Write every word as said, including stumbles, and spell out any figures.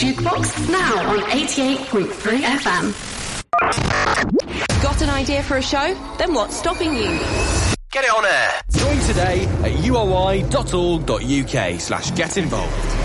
Jukebox now on eighty-eight point three F M. Got an idea for a show? Then what's stopping you? Get it on air. Join today at uoi.org.uk slash get involved.